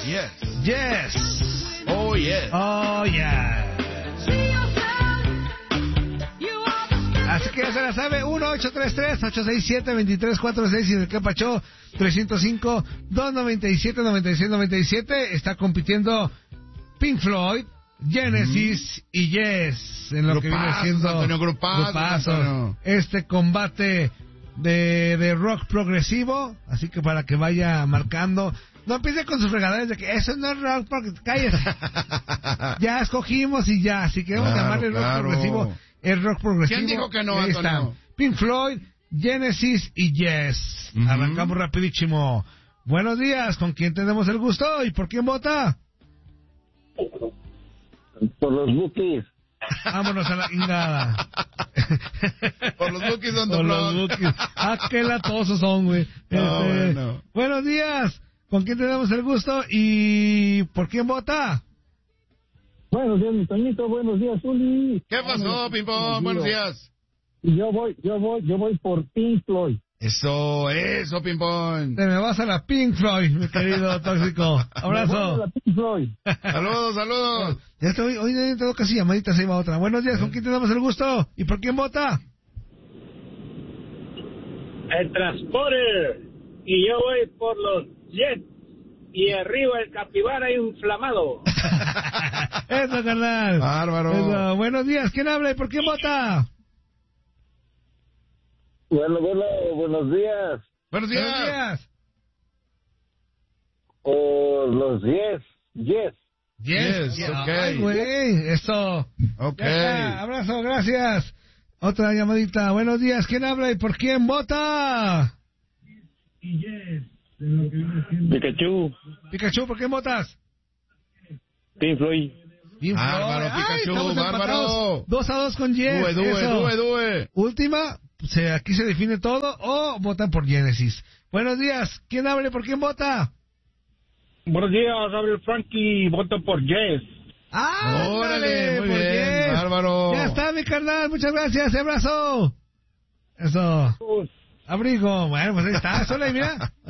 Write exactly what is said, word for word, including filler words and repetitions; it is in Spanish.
Yes. Yes. Oh, yes. Oh, yeah. Así que ya se la sabe, uno ocho tres tres, ocho seis siete, dos tres cuatro seis y en el Capacho tres cero cinco, dos nueve siete, nueve seis nueve siete. Está compitiendo Pink Floyd, Genesis mm. y Yes, en lo grupazos, que viene siendo Antonio, grupazos, grupazos. Antonio. Este combate de, de rock progresivo, así que para que vaya marcando. No empiece con sus fregaderas de que eso no es rock, porque cállate. Ya escogimos y ya, si queremos claro, llamarle rock claro. progresivo, es rock progresivo. ¿Quién dijo que no, Ahí Antonio? están. Pink Floyd, Genesis y Yes. Uh-huh. Arrancamos rapidísimo. Buenos días, ¿con quién tenemos el gusto y por quién vota? Por los Bookies. Vámonos a la ingada. Por los Bookies son Por los Bookies. Ah, qué latosos son, güey. No, este, bueno. Buenos días, ¿con quién tenemos el gusto y por quién vota? Buenos días, mi Toñito, buenos días, Uli. ¿Qué pasó, Pimpón? Buenos días. Yo voy, yo voy, yo voy por Pink Floyd. Eso, eso, Pimpón. Te me vas a la Pink Floyd, mi querido tóxico. Abrazo. Me voy a la Pink Floyd. Saludos, saludos. Ya estoy, hoy he entrado casi llamaditas, se iba otra. Buenos días, ¿con quién tenemos el gusto? ¿Y por quién vota? El Transporter. Y yo voy por los Jets. Y arriba el capibara inflamado. Eso, carnal. Bárbaro. Eso. Buenos días, ¿quién habla y por quién vota? Bueno, bueno, buenos días. Buenos días. Buenos días. Por los Yes, Yes. Yes, yes, ok. Ay, güey, eso. Ok. Ya, abrazo, gracias. Otra llamadita. Buenos días, ¿quién habla y por quién vota? Y Yes. Pikachu. Pikachu, ¿por qué votas? Pink Floyd. Pink Bárbaro, Floyd. Ay, Pikachu, estamos bárbaro. empatados. Dos a dos con Yes. Due, due, eso. due, due. Última, se, aquí se define todo o votan por Genesis. Buenos días, ¿quién habla y por quién vota? Buenos días, habla el Frankie, voto por Yes. ¡Ah, Órale, muy por bien, Yes! bárbaro. Ya está, mi carnal, muchas gracias, abrazo. Eso. Abrigo, bueno, pues ahí está, sola y mira.